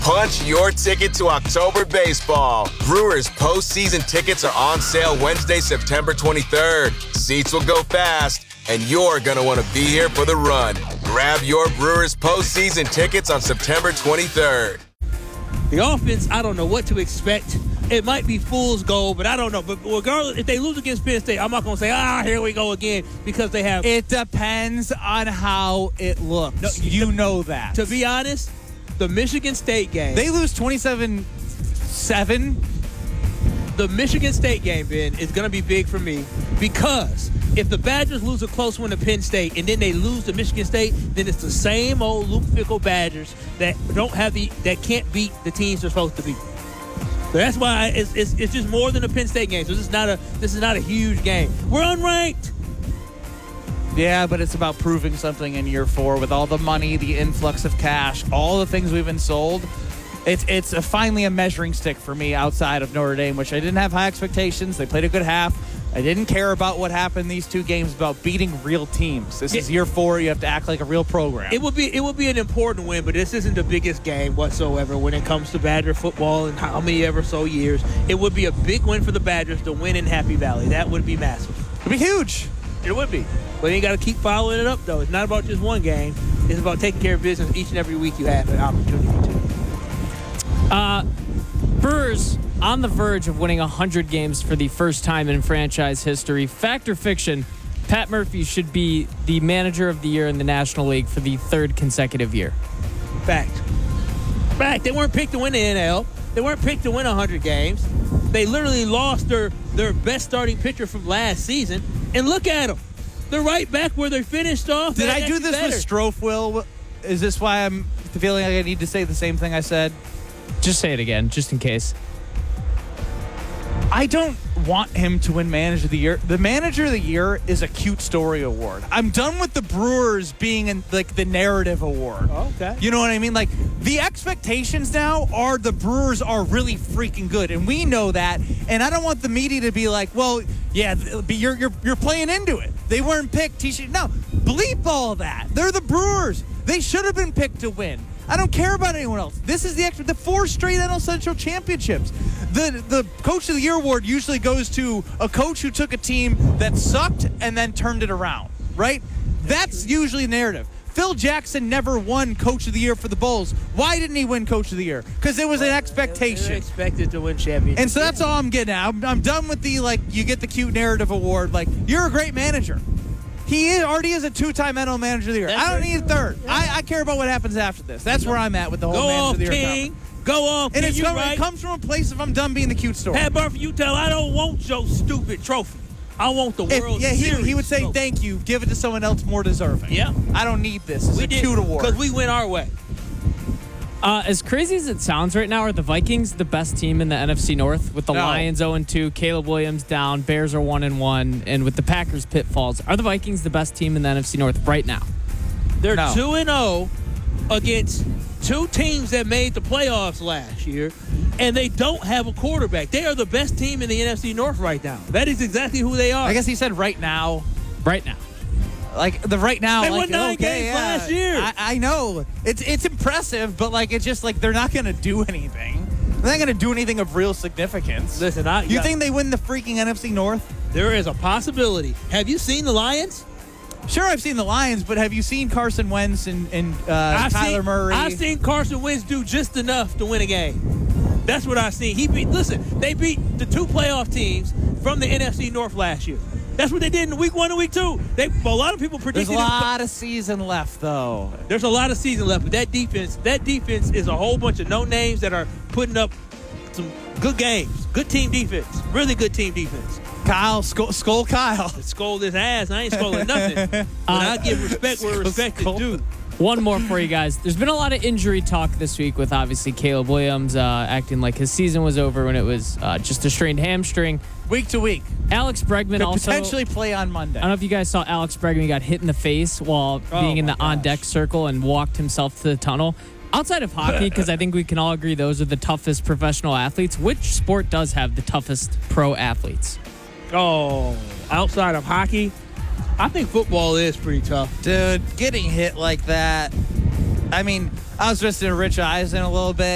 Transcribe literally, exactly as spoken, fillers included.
Punch your ticket to October baseball. Brewers postseason tickets are on sale Wednesday, September twenty-third. Seats will go fast, and you're going to want to be here for the run. Grab your Brewers postseason tickets on September twenty-third. The offense, I don't know what to expect. It might be fool's gold, but I don't know. But regardless, if they lose against Penn State, I'm not going to say, ah, here we go again, because they have. It depends on how it looks. No, you to, know that. To be honest, the Michigan State game. They lose twenty-seven seven. The Michigan State game, Ben, is going to be big for me, because if the Badgers lose a close one to Penn State and then they lose to Michigan State, then it's the same old Luke Fickell Badgers that don't have the that can't beat the teams they're supposed to beat. So that's why it's, it's it's just more than a Penn State game. So this is not a this is not a huge game. We're unranked. Yeah, but it's about proving something in year four with all the money, the influx of cash, all the things we've been sold. It's it's a, finally a measuring stick for me outside of Notre Dame, which I didn't have high expectations. They played a good half. I didn't care about what happened in these two games, about beating real teams. This is year four. You have to act like a real program. It would be it would be an important win, but this isn't the biggest game whatsoever when it comes to Badger football in how many ever so years. It would be a big win for the Badgers to win in Happy Valley. That would be massive. It would be huge. It would be. But you got to keep following it up, though. It's not about just one game. It's about taking care of business each and every week you have an opportunity to. Uh, Brewers on the verge of winning one hundred games for the first time in franchise history. Fact or fiction, Pat Murphy should be the manager of the year in the National League for the third consecutive year. Fact. Fact. They weren't picked to win the N L. They weren't picked to win one hundred games. They literally lost their, their best starting pitcher from last season. And look at them. They're right back where they finished off. Did They're I do this better. with Strofe, Will? Is this why I'm feeling like I need to say the same thing I said? Just say it again, just in case. I don't want him to win Manager of the Year. The Manager of the Year is a cute story award. I'm done with the Brewers being in like the narrative award. Oh, okay. You know what I mean? Like the expectations now are the Brewers are really freaking good, and we know that. And I don't want the media to be like, well, yeah, you're you're you're playing into it. They weren't picked. He should no bleep all that. They're the Brewers. They should have been picked to win. I don't care about anyone else. This is the extra, the four straight N L Central championships. The the Coach of the Year award usually goes to a coach who took a team that sucked and then turned it around, right? That's usually the narrative. Phil Jackson never won Coach of the Year for the Bulls. Why didn't he win Coach of the Year? Because it was an expectation. They're expected to win championships. And so that's all I'm getting at. I'm, I'm done with the, like, you get the cute narrative award. Like, you're a great manager. He is, already is a two-time N L Manager of the Year. That's I don't right. need a third. Yeah. I, I care about what happens after this. That's where I'm at with the whole Go Manager off, of the Year. King. Go off, And King. it's You come, right. it comes from a place if I'm done being the cute story. Pat Murphy, you tell I don't want your stupid trophy. I want the If- World yeah, he, Series he would say, trophy. thank you. Give it to someone else more deserving. Yeah. I don't need this. It's We a did, cute award. because we went our way. Uh, as crazy as it sounds right now, are the Vikings the best team in the N F C North? With the No. Lions oh and two, Caleb Williams down, Bears are one and one, and with the Packers pitfalls, are the Vikings the best team in the N F C North right now? They're No. two and oh against two teams that made the playoffs last year, and they don't have a quarterback. They are the best team in the N F C North right now. That is exactly who they are. I guess he said right now. Right now. Like the right now, They like, won nine okay, games yeah. last year. I, I know it's it's impressive, but like it's just like they're not going to do anything. They're not going to do anything of real significance. Listen, I, you yeah, think they win the freaking N F C North? there is a possibility. Have you seen the Lions? Sure, I've seen the Lions, but have you seen Carson Wentz and, and uh, I've Kyler seen, Murray? I've seen Carson Wentz do just enough to win a game. That's what I've seen. He beat. Listen, they beat the two playoff teams from the N F C North last year. That's what they did in week one and week two. They a lot of people predicted. There's a it was- lot of season left, though. There's a lot of season left, but that defense, that defense is a whole bunch of no names that are putting up some good games. Good team defense. Really good team defense. Kyle, Skull, Skull Kyle. Scold his ass. I ain't scolding nothing. But I give respect where respect is Skull. due. One more for you guys. There's been a lot of injury talk this week with obviously Caleb Williams uh, acting like his season was over when it was uh, just a strained hamstring. Week to week. Alex Bregman Could also potentially play on Monday. I don't know if you guys saw Alex Bregman got hit in the face while Oh being in my the on-deck gosh. circle and walked himself to the tunnel. Outside of hockey, because I think we can all agree those are the toughest professional athletes, which sport does have the toughest pro athletes? Oh, outside of hockey, I think football is pretty tough. Dude, getting hit like that. I mean, I was listening to Rich Eisen a little bit.